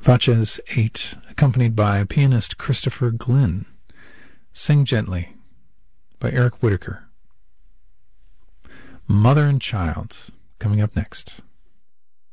Fatches 8, accompanied by pianist Christopher Glynn. Sing Gently by Eric Whitacre. Mother and Child, coming up next.